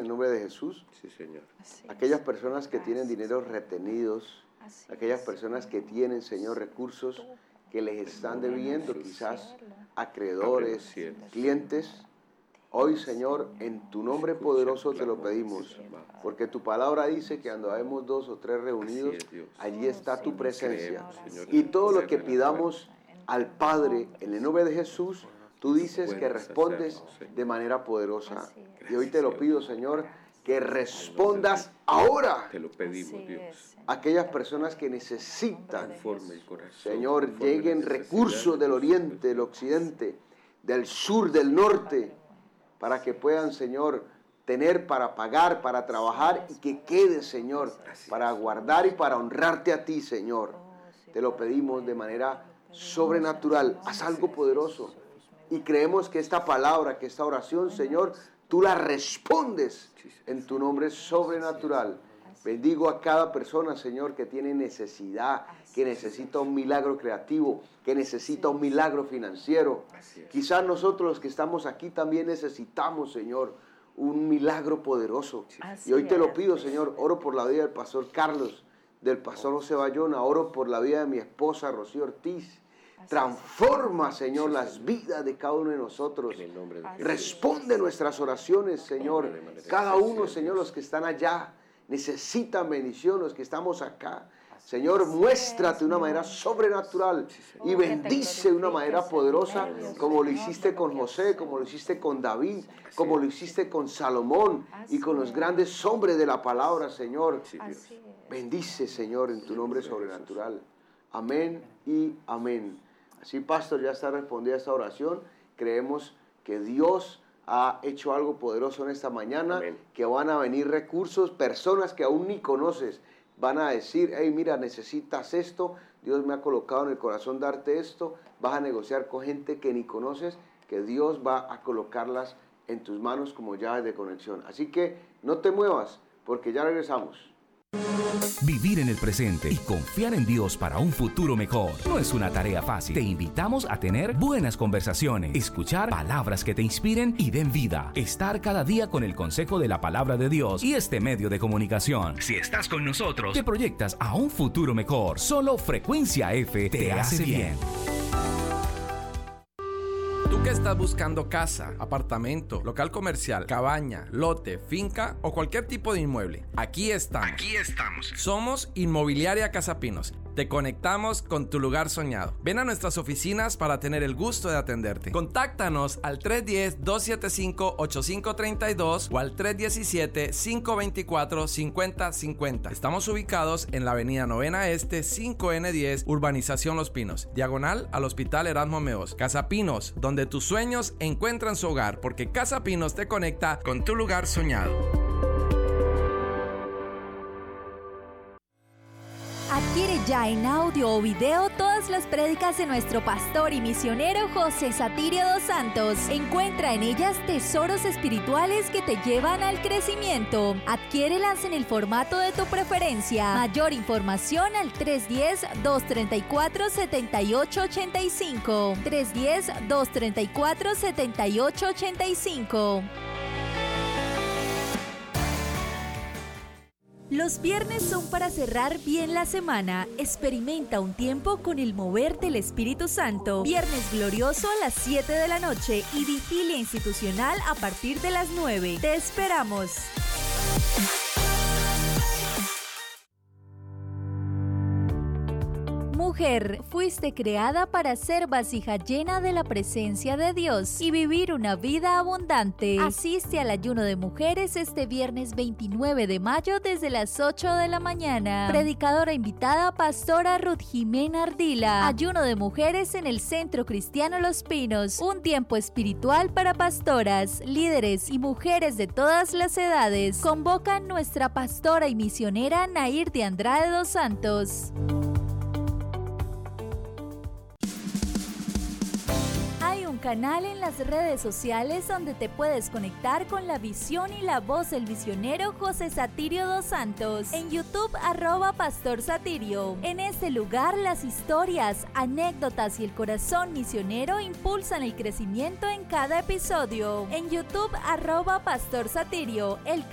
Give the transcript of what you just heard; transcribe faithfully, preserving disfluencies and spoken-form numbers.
el nombre de Jesús. Sí, Señor. Aquellas personas que tienen dinero retenidos, aquellas personas que tienen, Señor, recursos que les están debiendo, quizás acreedores, clientes. Hoy, Señor, en tu nombre poderoso te lo pedimos, porque tu palabra dice que cuando habemos dos o tres reunidos, allí está tu presencia. Y todo lo que pidamos al Padre en el nombre de Jesús, tú dices que respondes de manera poderosa. Y hoy te lo pido, Señor, que respondas ahora. Te lo pedimos, Dios. Aquellas personas que necesitan, Señor, lleguen recursos del oriente, del occidente, del sur, del norte, para que puedan, Señor, tener para pagar, para trabajar y que quede, Señor, para guardar y para honrarte a ti, Señor. Te lo pedimos de manera sobrenatural. Haz algo poderoso. Y creemos que esta palabra, que esta oración, Señor, tú la respondes en tu nombre sobrenatural. Bendigo a cada persona, Señor, que tiene necesidad, que necesita un milagro creativo, que necesita un milagro financiero. Quizás nosotros los que estamos aquí también necesitamos, Señor, un milagro poderoso. Y hoy te lo pido, Señor, oro por la vida del pastor Carlos, del pastor José Bayona, oro por la vida de mi esposa Rocío Ortiz. Transforma, Señor, las vidas de cada uno de nosotros. Responde nuestras oraciones, Señor. Cada uno, Señor, los que están allá necesitan bendición, los que estamos acá. Señor, muéstrate de una manera sobrenatural y bendice de una manera poderosa, como lo hiciste con José, como lo hiciste con David, como lo hiciste con Salomón y con los grandes hombres de la palabra, Señor. Bendice, Señor, en tu nombre sobrenatural. Amén y amén. Así, pastor, ya está respondida esta oración. Creemos que Dios ha hecho algo poderoso en esta mañana, amén. Que van a venir recursos, personas que aún ni conoces, van a decir, hey, mira, necesitas esto, Dios me ha colocado en el corazón darte esto, vas a negociar con gente que ni conoces, que Dios va a colocarlas en tus manos como llaves de conexión. Así que no te muevas, porque ya regresamos. Vivir en el presente y confiar en Dios para un futuro mejor no es una tarea fácil. Te invitamos a tener buenas conversaciones, escuchar palabras que te inspiren y den vida, estar cada día con el consejo de la palabra de Dios y este medio de comunicación. Si estás con nosotros, te proyectas a un futuro mejor. Solo Frecuencia F te, te hace bien. Tú que estás buscando casa, apartamento, local comercial, cabaña, lote, finca o cualquier tipo de inmueble, aquí estamos. Aquí estamos. Somos Inmobiliaria Casapinos. Te conectamos con tu lugar soñado. Ven a nuestras oficinas para tener el gusto de atenderte. Contáctanos al tres uno cero, dos siete cinco, ocho cinco tres dos o al tres uno siete, cinco dos cuatro, cinco cero cinco cero. Estamos ubicados en la avenida Novena Este, cinco ene diez, Urbanización Los Pinos, diagonal al Hospital Erasmo Meos. Casapinos, donde tus sueños encuentran su hogar, porque Casapinos te conecta con tu lugar soñado. Adquiere ya en audio o video todas las prédicas de nuestro pastor y misionero José Satirio dos Santos. Encuentra en ellas tesoros espirituales que te llevan al crecimiento. Adquiérelas en el formato de tu preferencia. Mayor información al tres uno cero, dos tres cuatro, siete ocho ocho cinco. tres uno cero, dos tres cuatro, siete ocho ocho cinco. Los viernes son para cerrar bien la semana. Experimenta un tiempo con el mover del Espíritu Santo. Viernes glorioso a las siete de la noche y vigilia institucional a partir de las nueve. Te esperamos. Mujer, fuiste creada para ser vasija llena de la presencia de Dios y vivir una vida abundante. Asiste al ayuno de mujeres este viernes veintinueve de mayo desde las ocho de la mañana. Predicadora invitada, Pastora Ruth Jimena Ardila. Ayuno de mujeres en el Centro Cristiano Los Pinos. Un tiempo espiritual para pastoras, líderes y mujeres de todas las edades. Convocan nuestra pastora y misionera Nair de Andrade dos Santos. Canal en las redes sociales donde te puedes conectar con la visión y la voz del misionero José Satirio dos Santos. En YouTube, arroba Pastor Satirio. En este lugar, las historias, anécdotas y el corazón misionero impulsan el crecimiento en cada episodio. En YouTube, arroba Pastor Satirio, el